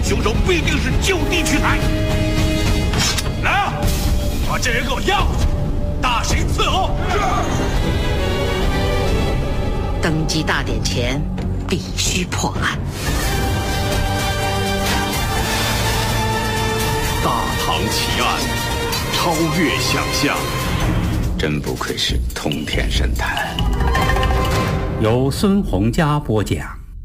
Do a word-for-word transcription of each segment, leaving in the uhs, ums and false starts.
凶手必定是就地取材。来啊，把这人给我押过去，大刑伺候。 登基大典前必须破案。 大唐奇案，超越想象。 真不愧是通天神探。 由孙洪佳播讲。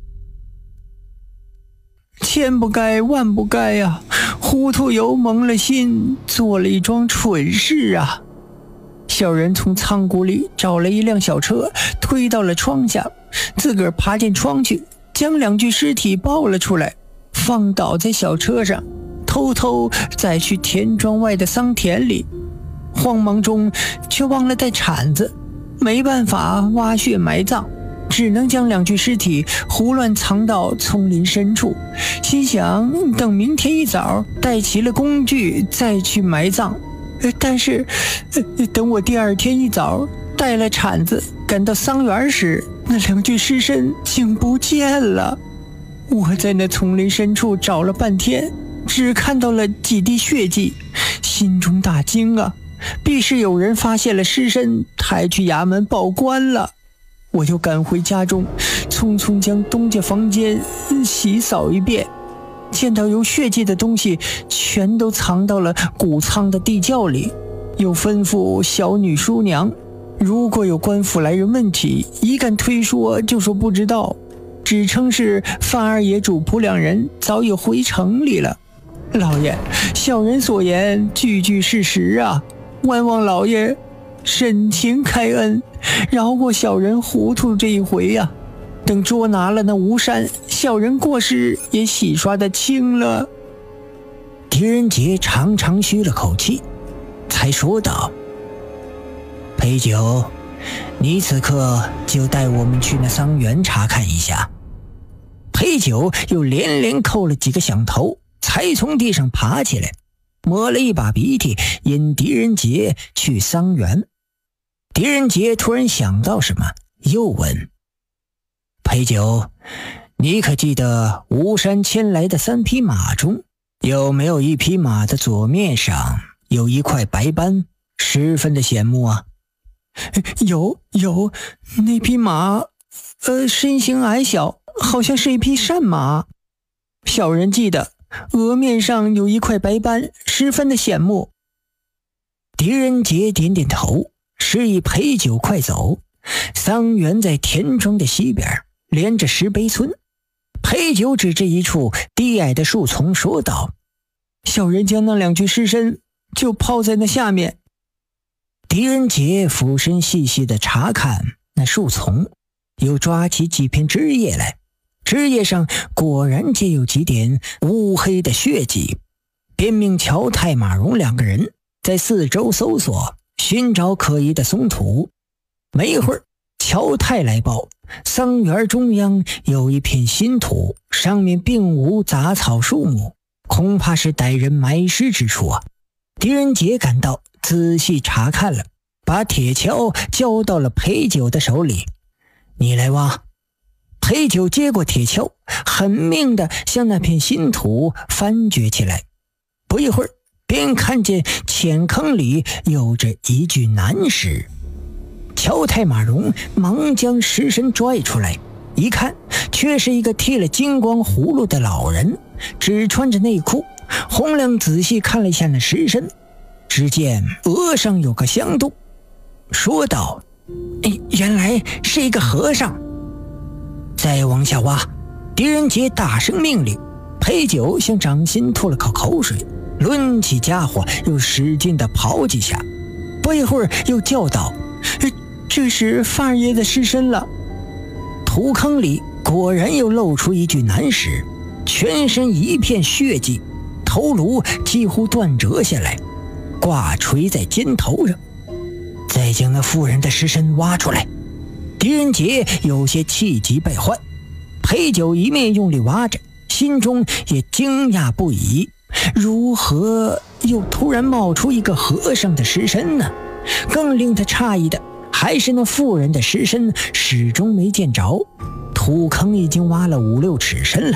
千不该万不该呀、啊！糊涂油蒙了心，做了一桩蠢事啊！小人从仓库里找了一辆小车，推到了窗下，自个儿爬进窗去，将两具尸体抱了出来，放倒在小车上，偷偷再去田庄外的桑田里。慌忙中却忘了带铲子，没办法挖穴埋葬，只能将两具尸体胡乱藏到丛林深处，心想等明天一早带齐了工具再去埋葬。但是等我第二天一早带了铲子赶到桑园时，那两具尸身竟不见了。我在那丛林深处找了半天，只看到了几滴血迹，心中大惊啊！必是有人发现了尸身，抬去衙门报官了。我就赶回家中，匆匆将东家房间洗扫一遍，见到有血迹的东西全都藏到了谷仓的地窖里，又吩咐小女书娘，如果有官府来人问起，一概推说就说不知道，只称是范二爷主仆两人早已回城里了。老爷，小人所言句句事实啊，万望老爷深情开恩，饶过小人糊涂这一回呀、啊！等捉拿了那吴山，小人过失也洗刷得清了。狄仁杰长长吁了口气，才说道：“裴九，你此刻就带我们去那桑园查看一下。”裴九又连连叩了几个响头，才从地上爬起来，抹了一把鼻涕，引狄仁杰去桑园。狄仁杰突然想到什么，又问：“裴九，你可记得吴山牵来的三匹马中，有没有一匹马的左面上有一块白斑，十分的显目啊？”“有有，那匹马，呃，身形矮小，好像是一匹善马。小人记得额面上有一块白斑，十分的显目。”狄仁杰点点头，示意裴九快走。桑园在田庄的西边，连着石碑村。裴九指着一处低矮的树丛说道：“小人将那两具尸身就抛在那下面。”狄仁杰俯身细细地查看那树丛，又抓起几片枝叶来，枝叶上果然皆有几点乌黑的血迹，便命乔太、马荣两个人在四周搜索，寻找可疑的松土。没一会儿，乔太来报，桑园中央有一片新土，上面并无杂草树木，恐怕是歹人埋尸之处啊。狄仁杰赶到，仔细查看了，把铁锹交到了裴九的手里：“你来挖。”裴九接过铁锹，狠命地向那片新土翻掘起来。不一会儿，便看见浅坑里有着一具男尸。乔太、马荣忙将尸身拽出来，一看却是一个剃了金光葫芦的老人，只穿着内裤。洪亮仔细看了一下那尸身，只见额上有个香洞，说道：“原来是一个和尚。”再往下挖，狄仁杰大声命令。裴九向掌心吐了口口水，抡起家伙又使劲地刨几下，不一会儿又叫道：“这是范二爷的尸身了。”土坑里果然又露出一具男尸，全身一片血迹，头颅几乎断折下来，挂垂在肩头上。再将那妇人的尸身挖出来。狄仁杰有些气急败坏，裴九一面用力挖着，心中也惊讶不已，如何又突然冒出一个和尚的尸身呢？更令他诧异的还是那妇人的尸身始终没见着，土坑已经挖了五六尺深了，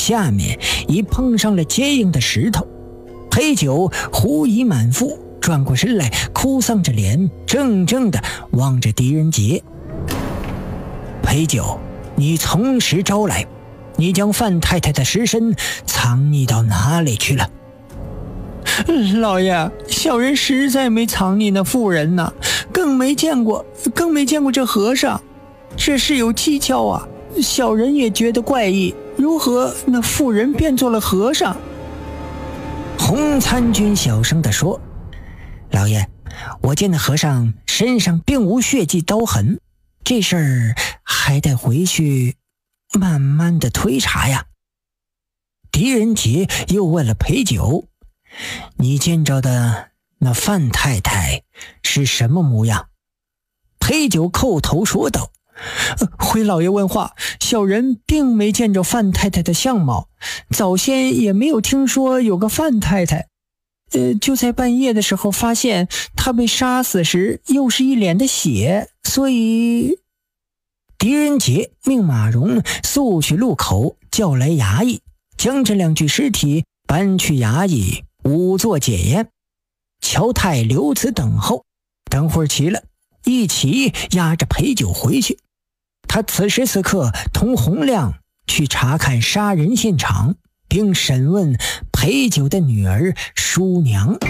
下面已碰上了坚硬的石头。裴九狐疑满腹，转过身来，哭丧着脸，怔怔地望着狄仁杰。裴九，你从实招来，你将范太太的尸身藏匿到哪里去了？老爷，小人实在没藏匿那妇人呢，更没见过，更没见过这和尚，这事有蹊跷啊！小人也觉得怪异，如何那妇人变做了和尚？洪参军小声地说：“老爷，我见那和尚身上并无血迹刀痕，这事儿还得回去慢慢的推查呀。”狄仁杰又问了裴九：“你见着的那范太太是什么模样？”裴九叩头说道：“呃、回老爷问话，小人并没见着范太太的相貌，早先也没有听说有个范太太。呃，就在半夜的时候发现她被杀死时又是一脸的血，所以……”狄仁杰命马荣速去路口叫来衙役，将这两具尸体搬去衙役仵作检验。乔太留此等候，等会儿齐了，一起押着裴九回去。他此时此刻同洪亮去查看杀人现场，并审问裴九的女儿叔娘。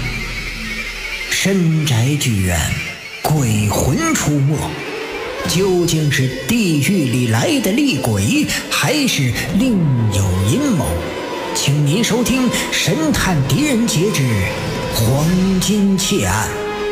深宅剧院，鬼魂出没，究竟是地狱里来的厉鬼，还是另有阴谋？请您收听《神探狄仁杰之黄金窃案》。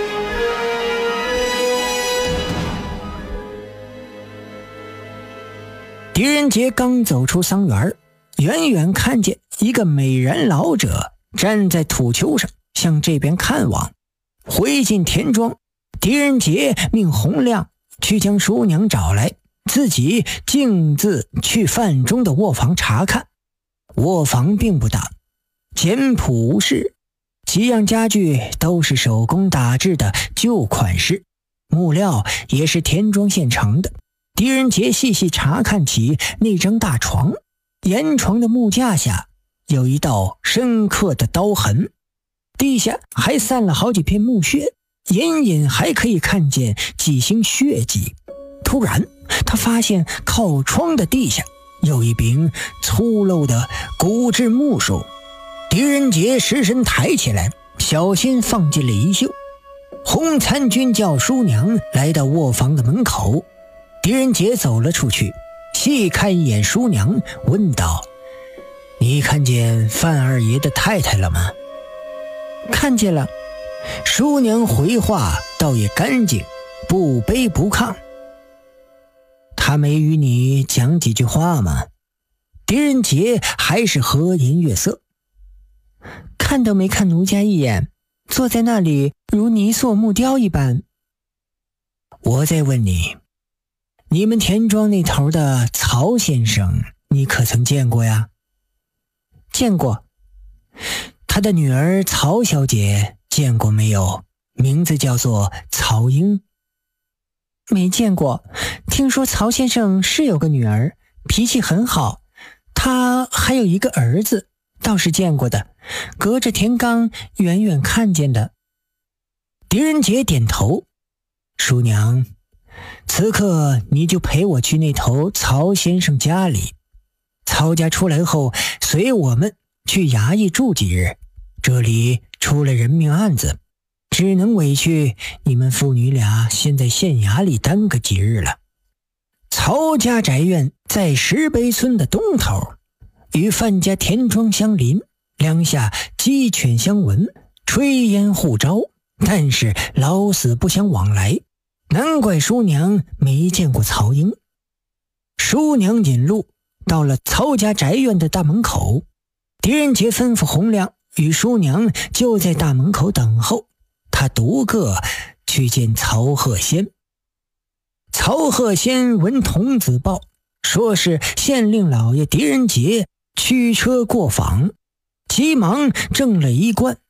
狄仁杰刚走出桑园，远远看见一个美髯老者站在土丘上向这边看望。回进田庄，狄仁杰命洪亮去将叔娘找来，自己径自去范中的卧房查看。卧房并不大，简朴无事，几样家具都是手工打制的旧款式，木料也是田庄现成的。狄仁杰细细查看起那张大床，沿床的木架下有一道深刻的刀痕，地下还散了好几片木屑，隐隐还可以看见几星血迹。突然他发现靠窗的地下有一柄粗陋的骨质木梳，狄仁杰失身抬起来，小心放进了衣袖。洪参军叫叔娘来到卧房的门口，狄仁杰走了出去，细看一眼叔娘，问道：“你看见范二爷的太太了吗？”“看见了。”叔娘回话倒也干净，不卑不亢。“他没与你讲几句话吗？”狄仁杰还是和颜悦色。“看都没看奴家一眼，坐在那里如泥塑木雕一般。”“我再问你，你们田庄那头的曹先生你可曾见过呀？”“见过。”“他的女儿曹小姐见过没有？名字叫做曹英。”“没见过，听说曹先生是有个女儿，脾气很好，他还有一个儿子，倒是见过的，隔着田缸远远看见的。”狄仁杰点头：“叔娘，此刻你就陪我去那头曹先生家里，曹家出来后随我们去衙役住几日，这里出了人命案子，只能委屈你们父女俩先在县衙里耽搁几日了。”曹家宅院在石碑村的东头，与范家田庄相邻，两下鸡犬相闻，炊烟互招，但是老死不相往来，难怪叔娘没见过曹英。叔娘引路到了曹家宅院的大门口，狄仁杰吩咐洪亮与叔娘就在大门口等候，他独个去见曹鹤仙。曹鹤仙闻童子报，说是县令老爷狄仁杰驱车过访，急忙正了一冠，